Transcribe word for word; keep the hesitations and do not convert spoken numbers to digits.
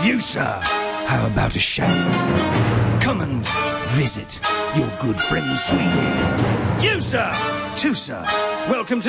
You, sir, how about a shave? Come and visit your good friend Sweden. You, sir, too, sir, welcome to